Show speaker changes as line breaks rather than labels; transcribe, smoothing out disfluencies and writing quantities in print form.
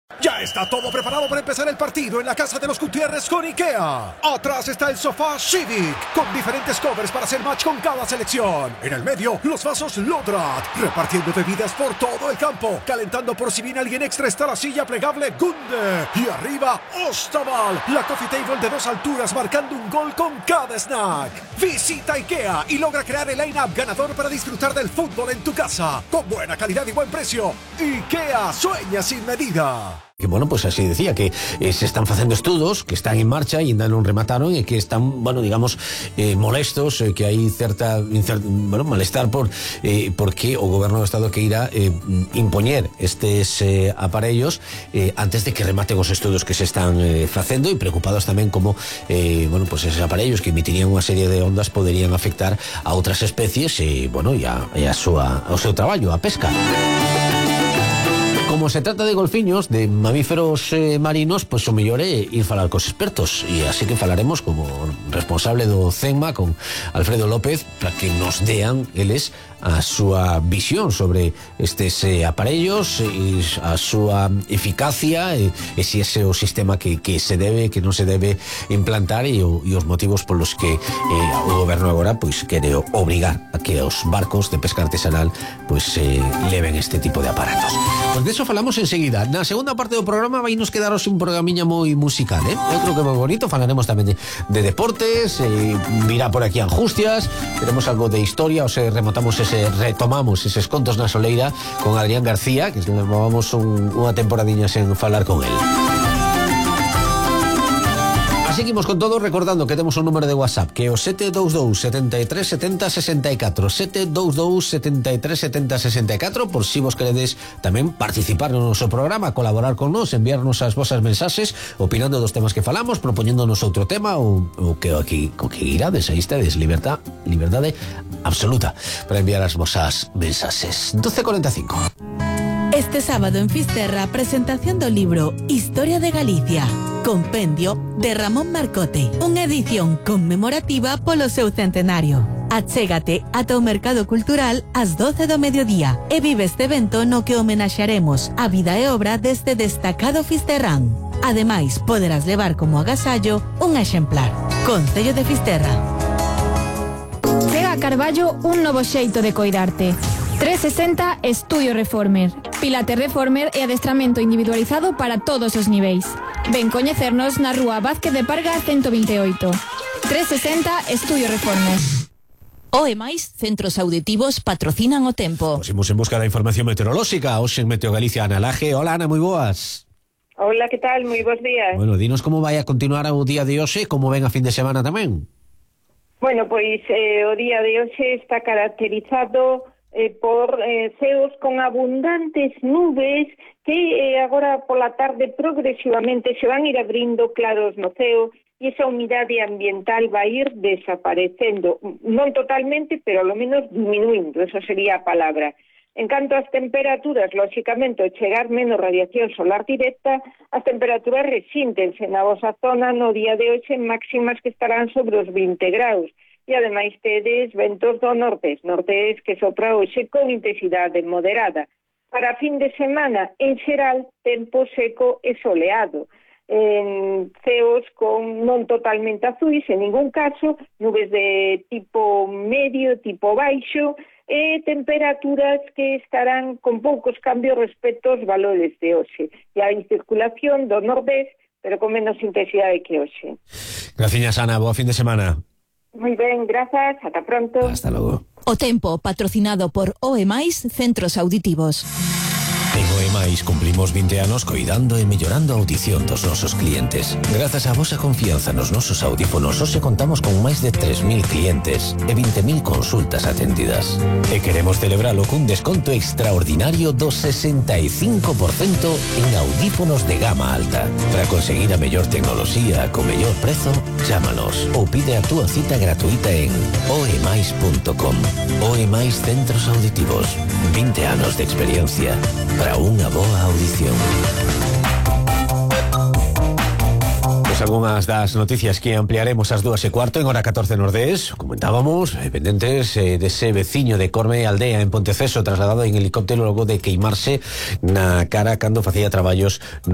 Ya está todo preparado para empezar el partido en la casa de los Gutiérrez con IKEA. Atrás está el sofá Civic, con diferentes covers para hacer match con cada selección. En el medio, los vasos Lodrat, repartiendo bebidas por todo el campo. Calentando por si viene alguien extra está la silla plegable Gunde. Y arriba, Ostaval, la coffee table de 2 alturas marcando un gol con cada snack. Visita IKEA y logra crear el line-up ganador para disfrutar del fútbol en tu casa. Con buena calidad y buen precio. IKEA sueña sin medida.
Que bueno, pues así decía, que se están facendo estudos que están en marcha e ainda non remataron e que están, bueno, digamos, molestos, que hai certa malestar porque o goberno do Estado que irá impoñer estes aparellos antes de que rematen os estudos que se están facendo, e preocupados tamén como bueno, pues eses aparellos que emitirían unha serie de ondas poderían afectar a outras especies e ao seu traballo, a pesca. Como se trata de golfiños, de mamíferos marinos, pois o mellor é ir falar cos expertos, e así que falaremos como responsable do CENMA con Alfredo López para que nos dean eles a súa visión sobre estes aparellos e a súa eficacia e se ese é o sistema que se debe, que non se debe implantar e os motivos polos que o goberno agora pois quere obrigar a que os barcos de pesca artesanal pois leven este tipo de aparatos. Pois de eso falamos enseguida. Na segunda parte do programa vai nos quedaros un programiña moi musical, eu creo que moi bonito. Falaremos tamén de deportes, virá por aquí Angustias, teremos algo de historia, retomamos eses contos na soleira con Adrián García, que levamos unha temporadiña sen falar con él. Seguimos con todo, recordando que temos un número de WhatsApp que é o 722 73 70 64 722 73 70 64, por si vos queredes tamén participar no noso programa, colaborar con nos, enviarnos as vosas mensaxes opinando dos temas que falamos, propoñéndonos outro tema ou que aquí co que irades, aí estades, liberdade absoluta para enviar as vosas mensaxes. 12:45.
Este sábado en Fisterra, presentación do libro Historia de Galicia, compendio de Ramón Marcote, unha edición conmemorativa polo seu centenario. Achégate ata o Mercado Cultural ás 12 do mediodía e vive este evento no que homenaxearemos a vida e obra deste destacado fisterrán. Ademais, poderás levar como agasallo un exemplar. Concello de Fisterra.
Chega a Carballo un novo xeito de coidarte. 360 Estudio Reformer. Pilates Reformer e adestramento individualizado para todos os niveis. Ven coñecernos na rúa Vázquez de Parga 128. 360 Estudio Reformer.
O e máis centros auditivos patrocinan o tempo.
Pois imos en busca da información meteorolóxica. Hoxe en Meteo Galicia, Ana Laje. Hola, Ana, moi boas.
Hola, que tal? Moi bons días.
Bueno, dinos como vai a continuar o día de hoxe, como ven a fin de semana tamén.
Bueno, pois o día de hoxe está caracterizado por ceos con abundantes nubes que agora pola tarde progresivamente se van ir abrindo claros no ceo e esa humidade ambiental vai ir desaparecendo, non totalmente, pero ao menos diminuindo, eso sería a palabra. En canto ás temperaturas, lóxicamente, ao chegar menos radiación solar directa, as temperaturas resíntense na vosa zona no día de hoxe en máximas que estarán sobre os 20 graus. E ademais tedes ventos do nordés que sopra hoxe con intensidade moderada. Para fin de semana, en xeral, tempo seco e soleado. En ceos con non totalmente azuis, en ningún caso, nubes de tipo medio, tipo baixo, e temperaturas que estarán con poucos cambios respecto aos valores de hoxe. E hai circulación do nordés, pero con menos intensidade que hoxe.
Gracias, Ana. Boa fin de semana.
Muy ben, grazas, ata pronto.
Hasta logo.
O tempo, patrocinado por OE+, Centros Auditivos.
En OE+, cumplimos 20 anos coidando e mellorando a audición dos nosos clientes. Grazas á vosa confianza nos nosos audífonos, hoxe contamos con máis de 3.000 clientes e 20.000 consultas atendidas. E queremos celebralo cun desconto extraordinario do 65% en audífonos de gama alta. Para conseguir a mellor tecnoloxía co mellor prezo, chámanos ou pide a túa cita gratuita en oemais.com. OE+ Centros Auditivos. 20 anos de experiencia para unha boa audición. Pois algunhas das noticias que ampliaremos ás 2:15 en hora 14 nordés. Comentábamos, pendentes dese veciño de Corme Aldea en Ponteceso trasladado en helicóptero logo de queimarse na cara cando facía traballos